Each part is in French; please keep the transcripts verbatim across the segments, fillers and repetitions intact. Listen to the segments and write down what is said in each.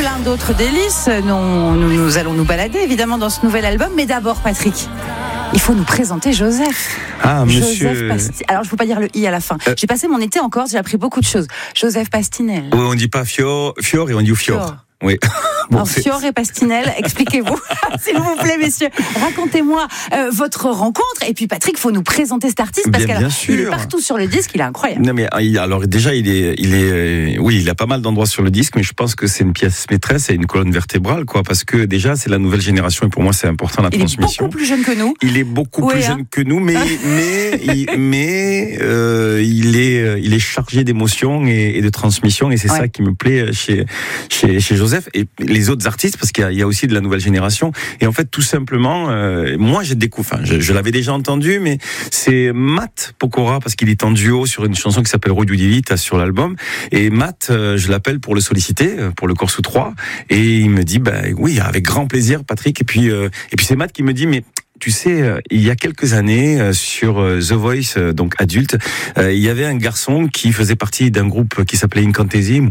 plein d'autres délices. Nous, nous, nous allons nous balader évidemment dans ce nouvel album. Mais d'abord, Patrick, il faut nous présenter Joseph. Ah, monsieur. Joseph Pasti... Alors, je ne peux pas dire le i à la fin. Euh... J'ai passé mon été en Corse, j'ai appris beaucoup de choses. Joseph Pastinel. Oui, on ne dit pas Fior, Fior et on dit Fior. Fior. Oui. Bon, Alors, Fior et Pastinel, expliquez-vous, s'il vous plaît, messieurs. Racontez-moi euh, votre rencontre. Et puis, Patrick, il faut nous présenter cet artiste parce qu'il est partout sur le disque, il est incroyable. Non, mais alors déjà, il est, il est, oui, il a pas mal d'endroits sur le disque, mais je pense que c'est une pièce maîtresse et une colonne vertébrale, quoi, parce que déjà, c'est la nouvelle génération et pour moi, c'est important la il transmission. Il est beaucoup plus jeune que nous. Il est beaucoup oui, plus hein. jeune que nous, mais mais il, mais euh, il est, il est chargé d'émotions et, et de transmission, et c'est ouais. ça qui me plaît chez chez chez Joseph et les autres artistes, parce qu'il y a, il y a aussi de la nouvelle génération. Et en fait, tout simplement, euh, moi, j'ai découvert, enfin, je, je l'avais déjà entendu, mais c'est Matt Pokora, parce qu'il est en duo sur une chanson qui s'appelle Rudy Divita sur l'album. Et Matt, euh, je l'appelle pour le solliciter, pour le Corse trois. Et il me dit, bah oui, avec grand plaisir, Patrick. Et puis, euh, et puis c'est Matt qui me dit, mais tu sais, il y a quelques années, sur The Voice, donc adulte, il y avait un garçon qui faisait partie d'un groupe qui s'appelait Incantesimo,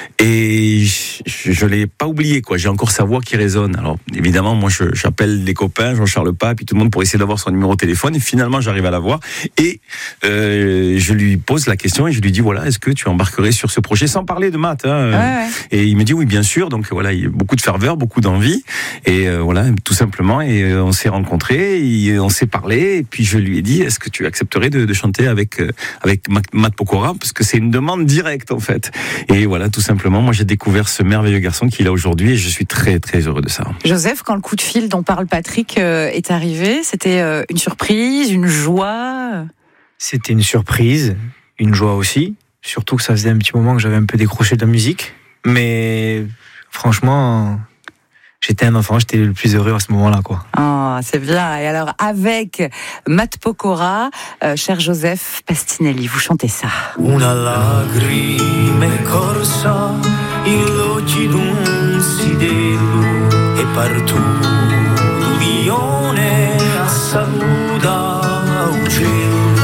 et je, je l'ai pas oublié, quoi. J'ai encore sa voix qui résonne. Alors, évidemment, moi, je, j'appelle les copains, Jean-Charles Pape, puis tout le monde pour essayer d'avoir son numéro de téléphone, et finalement, j'arrive à l'avoir, et euh, je lui pose la question, et je lui dis, voilà, est-ce que tu embarquerais sur ce projet, sans parler de maths, hein, ouais, ouais. Et il me dit, oui, bien sûr. Donc, voilà, il y a beaucoup de ferveur, beaucoup d'envie, et euh, voilà, tout simplement, et euh, on s'est rencontrés, et on s'est parlé, et puis je lui ai dit, est-ce que tu accepterais de, de chanter avec, euh, avec Matt Pokora, parce que c'est une demande directe, en fait. Et voilà, tout simplement, moi j'ai découvert ce merveilleux garçon qu'il a aujourd'hui, et je suis très très heureux de ça. Joseph, quand le coup de fil dont parle Patrick euh, est arrivé, c'était euh, une surprise, une joie? C'était une surprise, une joie aussi, surtout que ça faisait un petit moment que j'avais un peu décroché de la musique, mais franchement... J'étais un enfant, j'étais le plus heureux à ce moment-là, quoi. Oh, c'est bien. Et alors, avec Matt Pokora, euh, cher Joseph Pastinelli, vous chantez ça. Una lagrima corsa, il occhi d'un sidello, e partout l'unione saluda uccello.